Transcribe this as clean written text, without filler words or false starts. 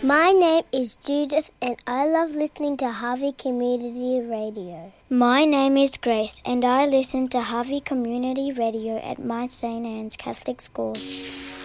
My name is Judith and I love listening to Harvey Community Radio. My name is Grace and I listen to Harvey Community Radio at my St. Anne's Catholic School.